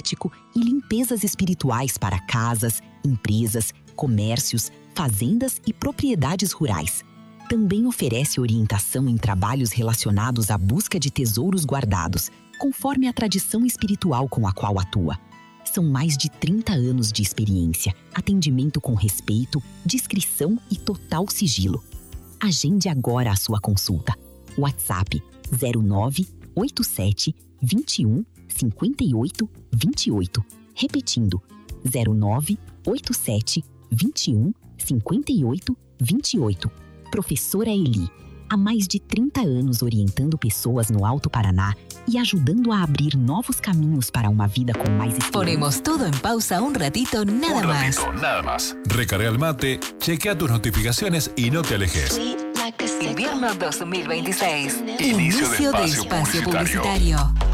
energético e limpezas espirituais para casas, empresas, comércios, fazendas e propriedades rurais. Também oferece orientação em trabalhos relacionados à busca de tesouros guardados, conforme a tradição espiritual com a qual atua. São mais de 30 anos de experiência, atendimento com respeito, discrição e total sigilo. Agende agora a sua consulta. WhatsApp 0987 21 58 28. Repetindo, 0987 21 58 28. Professora Eli, há mais de 30 anos orientando pessoas no Alto Paraná y ayudando a abrir nuevos caminos para una vida con más esperanza. Ponemos todo en pausa un ratito, nada más. Recarga el mate, chequea tus notificaciones y no te alejes. Invierno 2026. Inicio de espacio publicitario.